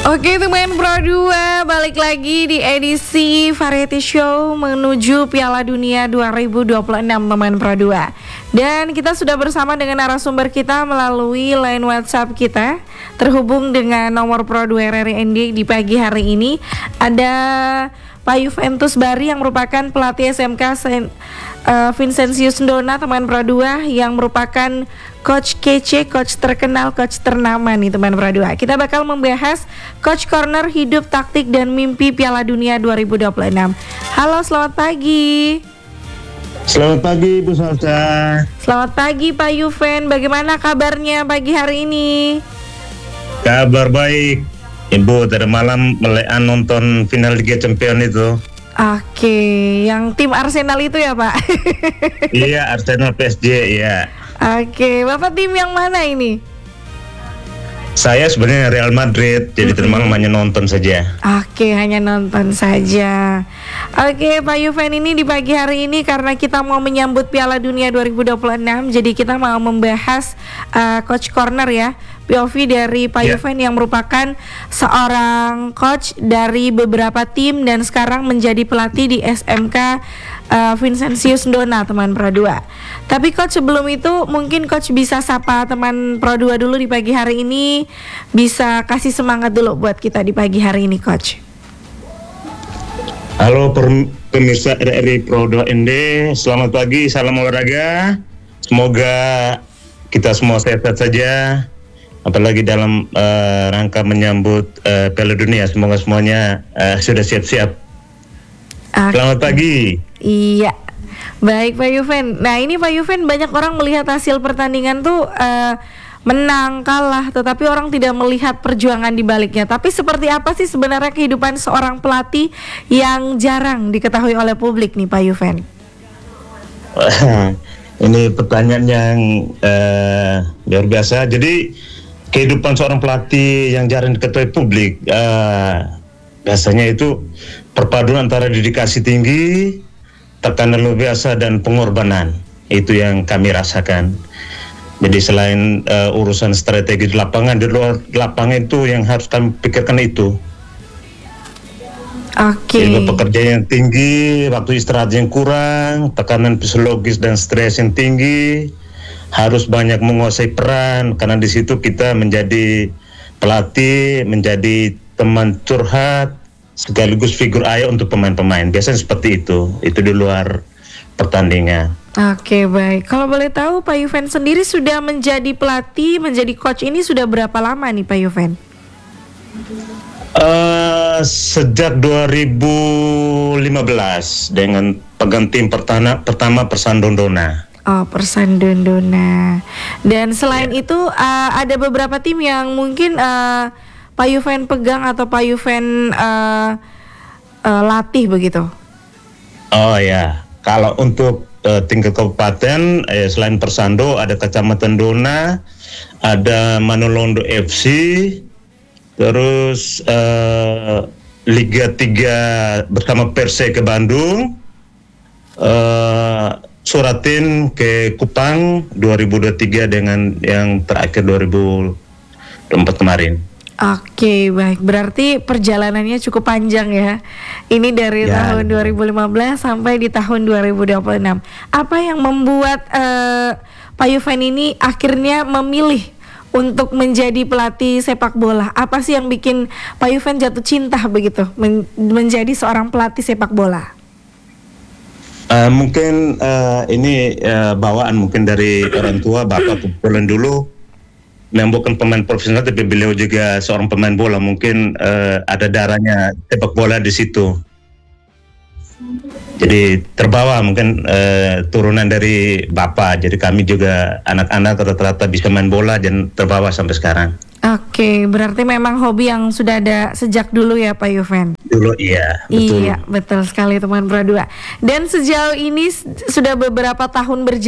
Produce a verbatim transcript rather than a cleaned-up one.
Oke teman Pro dua, balik lagi di edisi Variety Show menuju Piala Dunia dua ribu dua puluh enam teman Pro dua. Dan kita sudah bersama dengan narasumber kita melalui line WhatsApp kita, terhubung dengan nomor Pro dua R R I N D di pagi hari ini. Ada Pak Juventus Bari yang merupakan pelatih S M K Saint uh, Vincentius Ndona teman Pro dua, yang merupakan coach kece, coach terkenal, coach ternama nih teman Pro dua. Kita bakal membahas Coach Corner hidup, taktik dan mimpi Piala Dunia dua ribu dua puluh enam. Halo, selamat pagi. Selamat pagi Bu Salsa. Selamat pagi Pak Juven, bagaimana kabarnya pagi hari ini? Kabar baik. Ibu tadi malam melekan nonton final Liga Champions itu. Oke, yang tim Arsenal itu ya Pak? Iya, Arsenal P S G ya. Oke, Bapak tim yang mana ini? Saya sebenarnya Real Madrid, jadi tadi malam hanya nonton saja. Oke, hanya nonton saja. Oke, Pak Juven, ini di pagi hari ini karena kita mau menyambut Piala Dunia dua ribu dua puluh enam, jadi kita mau membahas uh, Coach Corner ya, P O V dari Pak yeah. Juven yang merupakan seorang coach dari beberapa tim dan sekarang menjadi pelatih di S M K uh, Vincentius Ndona teman Pro dua. Tapi Coach, sebelum itu mungkin Coach bisa sapa teman Pro dua dulu di pagi hari ini, bisa kasih semangat dulu buat kita di pagi hari ini Coach. Halo pemirsa R R I Pro dua N D, selamat pagi, salam olahraga. Semoga kita semua sehat saja, apalagi dalam uh, rangka menyambut uh, Piala Dunia. Semoga semuanya uh, sudah siap-siap. Okay. Selamat pagi. Iya, baik Pak Juven. Nah ini Pak Juven, banyak orang melihat hasil pertandingan tuh uh, menang, kalah, tetapi orang tidak melihat perjuangan di baliknya. Tapi seperti apa sih sebenarnya kehidupan seorang pelatih yang jarang diketahui oleh publik nih Pak Juven? Ini pertanyaan yang uh, luar biasa. Jadi kehidupan seorang pelatih yang jarang diketahui publik, uh, biasanya itu perpaduan antara dedikasi tinggi, tekanan luar biasa dan pengorbanan. Itu yang kami rasakan. Jadi selain uh, urusan strategi di lapangan, di luar lapangan itu yang harus kami pikirkan itu. Oke. Okay. Pekerjaan yang tinggi, waktu istirahat yang kurang, tekanan psikologis dan stres yang tinggi, harus banyak menguasai peran, karena di situ kita menjadi pelatih, menjadi teman curhat, sekaligus figur ayah untuk pemain-pemain. Biasanya seperti itu. Itu di luar pertandingan. Oke, baik. Kalau boleh tahu Pak Juven sendiri sudah menjadi pelatih, menjadi coach ini sudah berapa lama nih Pak Juven? Uh, sejak dua ribu lima belas dengan pegang tim pertama, pertama Persandondona. Oh, Persandondona. Dan selain yeah. itu uh, ada beberapa tim yang mungkin uh, Pak Juven pegang atau Pak Juven uh, uh, latih begitu? Oh ya, kalau untuk uh, tingkat kabupaten, eh, selain Persando ada Kecamatan Dona, ada Manolondo F C, terus uh, Liga tiga bersama Perse ke Bandung, uh, Suratin ke Kupang dua ribu dua puluh tiga dengan yang terakhir dua ribu dua puluh empat kemarin. Oke, baik. Berarti perjalanannya cukup panjang ya. Ini dari ya. tahun dua ribu lima belas sampai di tahun dua ribu dua puluh enam. Apa yang membuat uh, Pak Juven ini akhirnya memilih untuk menjadi pelatih sepak bola? Apa sih yang bikin Pak Juven jatuh cinta begitu men- menjadi seorang pelatih sepak bola? Uh, mungkin uh, ini uh, bawaan mungkin dari orang tua. Bapak kebetulan dulu memang bukan pemain profesional, tapi beliau juga seorang pemain bola. Mungkin uh, ada darahnya sepak bola di situ. Jadi terbawa mungkin uh, turunan dari bapak. Jadi kami juga anak-anak rata-rata bisa main bola dan terbawa sampai sekarang. Oke, berarti memang hobi yang sudah ada sejak dulu ya Pak Juven? Dulu iya, betul. Iya, betul sekali teman Pro dua. Dan sejauh ini sudah beberapa tahun berjalan